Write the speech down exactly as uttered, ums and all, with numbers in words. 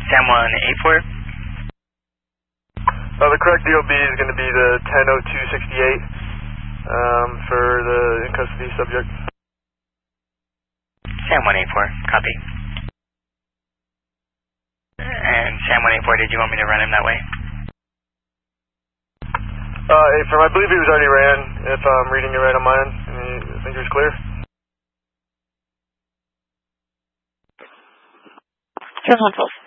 Sam one eight four. Uh, the correct D O B is going to be the ten oh two sixty-eight um, for the in custody subject. Sam one eight four, copy. And Sam one eight four, did you want me to run him that way? Uh, from I believe he was already ran, if I'm reading it right on my end. I think he was clear. Just one twelve.